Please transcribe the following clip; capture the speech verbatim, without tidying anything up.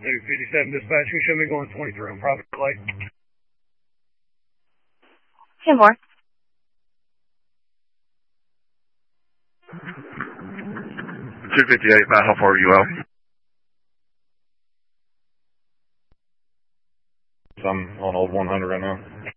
two fifty-seven dispatch. You should be going twenty-three on Prophet Lake. ten more. two fifty-eight, Matt, how far are you out? I'm on old one hundred right now.